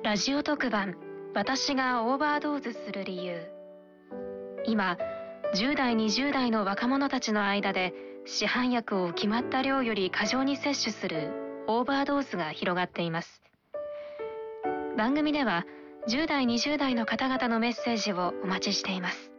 ラジオ特番、私がオーバードーズする理由。今、10代20代の若者たちの間で市販薬を決まった量より過剰に摂取するオーバードーズが広がっています。番組では10代20代の方々のメッセージをお待ちしています。